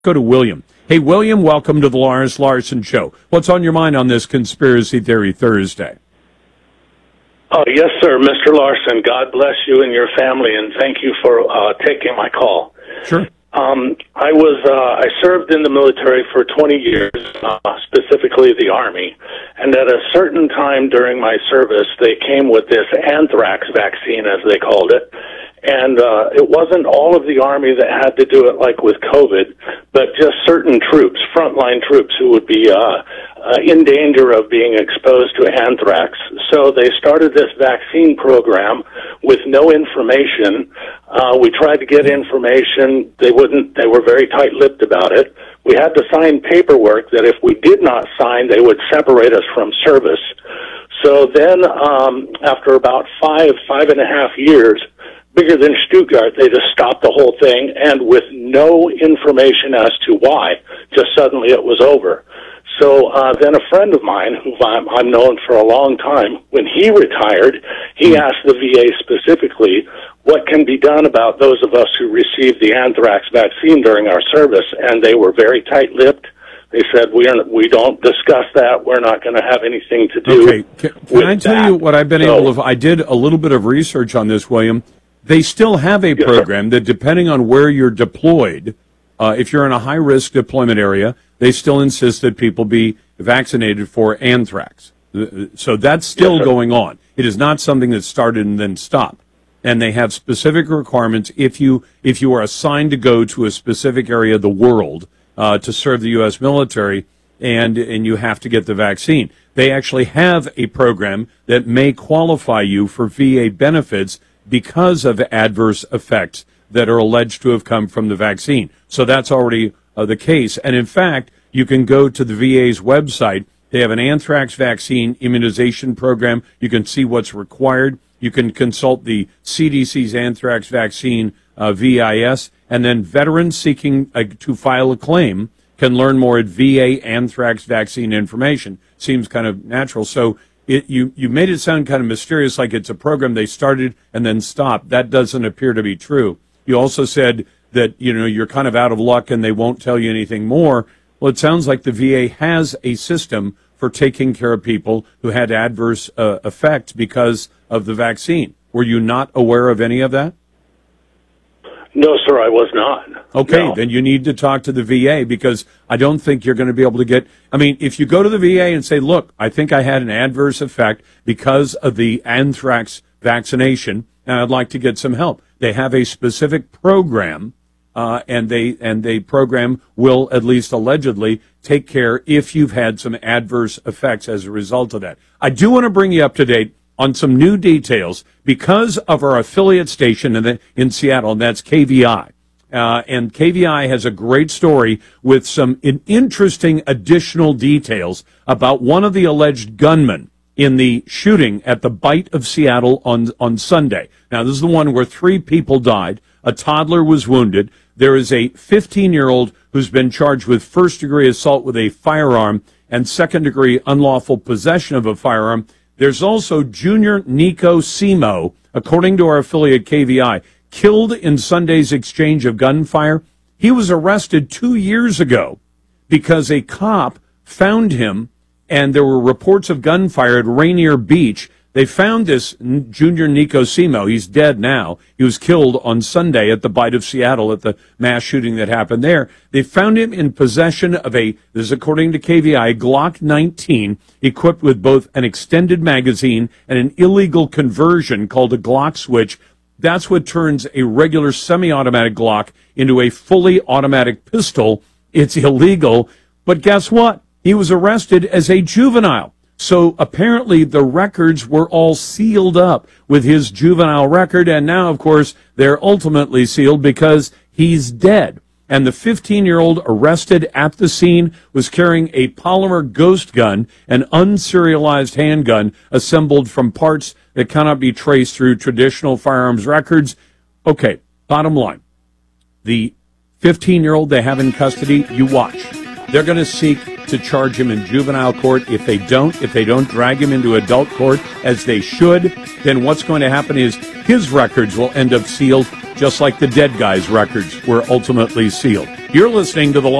Go to William. Hey, William, welcome to the Lawrence Larson Show. What's on your mind on this Conspiracy Theory Thursday? Oh, yes, sir, Mr. Larson. God bless you and your family, and thank you for taking my call. Sure. I served in the military for 20 years, specifically the Army, and at a certain time during my service, they came with this anthrax vaccine, as they called it, and it wasn't all of the Army that had to do it like with COVID, but just certain troops, frontline troops who would be in danger of being exposed to anthrax. So they started this vaccine program with no information. We tried to get information. They wouldn't. They were very tight-lipped about it. We had to sign paperwork that if we did not sign, they would separate us from service. So then, after about five and a half years, bigger than Stuttgart, they just stopped the whole thing, and with no information as to why, just suddenly it was over. So then a friend of mine, who I'm known for a long time, when he retired, he asked the VA specifically what can be done about those of us who received the anthrax vaccine during our service, and they were very tight-lipped. They said, we don't discuss that. We're not going to have anything to do with that. Can I tell you what I've been able to... I did a little bit of research on this, William. They still have a program that, depending on where you're deployed, if you're in a high-risk deployment area, they still insist that people be vaccinated for anthrax. So that's still going on. It is not something that started and then stopped. And they have specific requirements if you are assigned to go to a specific area of the world to serve the U.S. military, and you have to get the vaccine. They actually have a program that may qualify you for VA benefits because of adverse effects that are alleged to have come from the vaccine. So that's already the case. And in fact, you can go to the VA's website. They have an anthrax vaccine immunization program. You can see what's required. You can consult the CDC's anthrax vaccine VIS, and then veterans seeking to file a claim can learn more at VA anthrax vaccine information. Seems kind of natural. So you made it sound kind of mysterious, like it's a program they started and then stopped. That doesn't appear to be true. You also said that, you're kind of out of luck and they won't tell you anything more. Well, it sounds like the VA has a system for taking care of people who had adverse effects because of the vaccine. Were you not aware of any of that? No, sir, I was not. Okay, no. Then you need to talk to the VA, because I don't think you're going to be able to get... if you go to the VA and say, look, I think I had an adverse effect because of the anthrax vaccination, and I'd like to get some help. They have a specific program, and they program will, at least allegedly, take care if you've had some adverse effects as a result of that. I do want to bring you up to date on some new details because of our affiliate station in Seattle, and that's KVI. And KVI has a great story with some interesting additional details about one of the alleged gunmen in the shooting at the Bite of Seattle on Sunday. Now, this is the one where 3 people died. A toddler was wounded. There is a 15-year-old who's been charged with first-degree assault with a firearm and second-degree unlawful possession of a firearm. There's also Junior Nico Simo, according to our affiliate KVI, killed in Sunday's exchange of gunfire. He was arrested 2 years ago because a cop found him, and there were reports of gunfire at Rainier Beach. They found this Junior Nico Simo. He's dead now. He was killed on Sunday at the Bite of Seattle at the mass shooting that happened there. They found him in possession of this is according to KVI, Glock 19, equipped with both an extended magazine and an illegal conversion called a Glock switch. That's what turns a regular semi-automatic Glock into a fully automatic pistol. It's illegal. But guess what? He was arrested as a juvenile. So apparently the records were all sealed up with his juvenile record, and now, of course, they're ultimately sealed because he's dead. And the 15-year-old arrested at the scene was carrying a polymer ghost gun, an unserialized handgun assembled from parts that cannot be traced through traditional firearms records. Okay, bottom line. The 15-year-old they have in custody, you watch. They're going to seek to charge him in juvenile court. If they don't drag him into adult court as they should, then what's going to happen is his records will end up sealed, just like the dead guy's records were ultimately sealed. You're listening to the